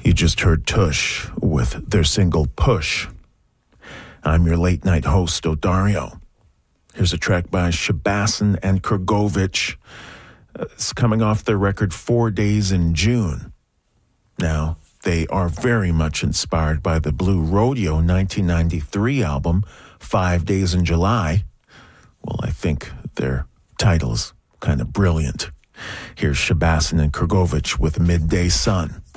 You just heard Tush with their single Push. I'm your late night host, Odario. Here's a track by Shabassin and Kurgovich. It's coming off their record 4 Days in June. Now, they are very much inspired by the Blue Rodeo 1993 album, 5 Days in July. Well, I think their title's kind of brilliant. Here's Shabassin and Kurgovich with Midday Sun.